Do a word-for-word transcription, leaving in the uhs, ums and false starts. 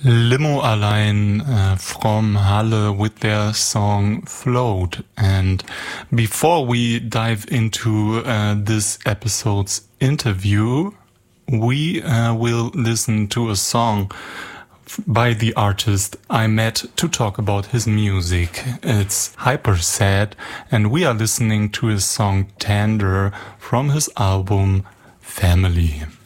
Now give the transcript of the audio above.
Limo Allein uh, from Halle with their song Float. And before we dive into uh, this episode's interview, we uh, will listen to a song by the artist I met to talk about his music. It's Hyper Sad, and we are listening to his song Tender from his album Family.